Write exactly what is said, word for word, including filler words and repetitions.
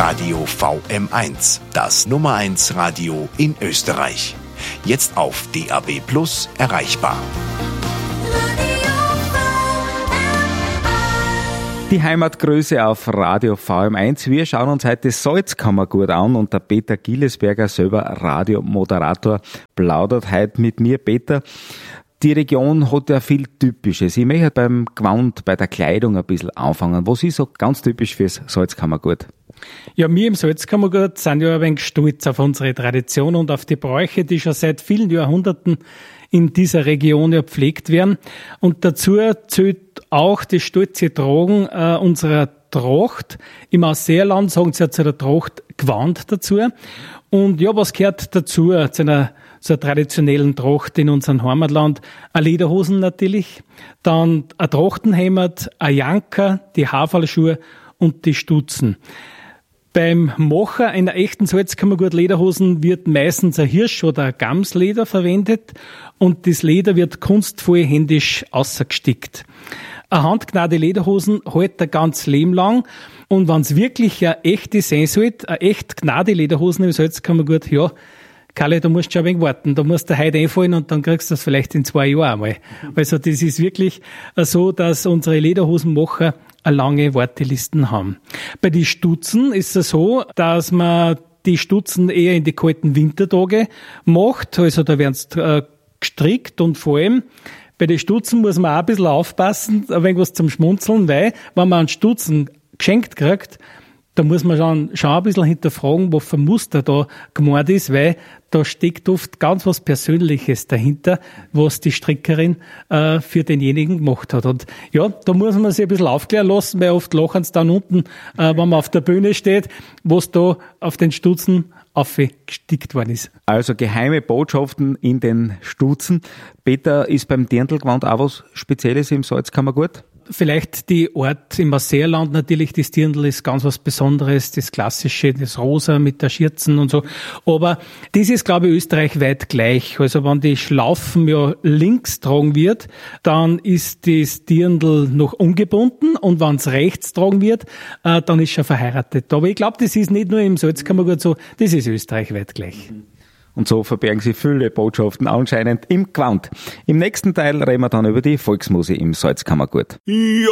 Radio V M eins, das Nummer eins Radio in Österreich. Jetzt auf D A B Plus erreichbar. Die Heimatgröße auf Radio V M eins. Wir schauen uns heute Salzkammergut an und der Peter Gillesberger, selber Radiomoderator, plaudert heute mit mir. Peter, die Region hat ja viel Typisches. Ich möchte beim Gewand, bei der Kleidung ein bisschen anfangen. Was ist so ganz typisch fürs Salzkammergut? Ja, wir im Salzkammergut sind ja ein wenig stolz auf unsere Tradition und auf die Bräuche, die schon seit vielen Jahrhunderten in dieser Region ja gepflegt werden. Und dazu zählt auch die stolze Tragen äh, unserer Tracht. Im Ausseerland sagen sie ja zu der Tracht Gewand dazu. Und ja, was gehört dazu, zu einer, zu einer traditionellen Tracht in unserem Heimatland? Eine Lederhosen natürlich, dann ein Trachtenhemd, ein Janker, die Haferlschuhe und die Stutzen. Beim Machen einer echten Salzkammergut-Lederhosen wird meistens ein Hirsch- oder ein Gamsleder verwendet und das Leder wird kunstvoll händisch ausgestickt. Eine handgenähte Lederhosen hält ein ganz Leben lang und wenn es wirklich eine echte sein sollte, eine echt gnade Lederhosen im Salzkammergut, ja, Kalle, da musst du schon ein wenig warten. Da musst du heute einfallen und dann kriegst du das vielleicht in zwei Jahren einmal. Also das ist wirklich so, dass unsere Lederhosenmacher eine lange Wartelisten haben. Bei den Stutzen ist es so, dass man die Stutzen eher in die kalten Wintertage macht. Also da werden sie äh, gestrickt und vor allem bei den Stutzen muss man auch ein bisschen aufpassen, ein wenig was zum Schmunzeln, weil wenn man einen Stutzen geschenkt kriegt, da muss man schon, schon ein bisschen hinterfragen, was für ein Muster da gemeint ist, weil da steckt oft ganz was Persönliches dahinter, was die Strickerin äh, für denjenigen gemacht hat. Und ja, da muss man sich ein bisschen aufklären lassen, weil oft lachen sie dann unten, äh, wenn man auf der Bühne steht, was da auf den Stutzen aufgestickt worden ist. Also geheime Botschaften in den Stutzen. Peter, ist beim Dirndlgewand auch was Spezielles im Salzkammergut? Vielleicht die Art im Ausseerland natürlich, das Dirndl ist ganz was Besonderes, das klassische, das Rosa mit der Schürzen und so. Aber das ist, glaube ich, österreichweit gleich. Also wenn die Schlaufen ja links tragen wird, dann ist das Dirndl noch ungebunden und wenn es rechts tragen wird, äh, dann ist schon verheiratet. Aber ich glaube, das ist nicht nur im Salzkammergut so, das ist österreichweit gleich. Und so verbergen sich viele Botschaften anscheinend im Gewand. Im nächsten Teil reden wir dann über die Volksmusik im Salzkammergut. Ja.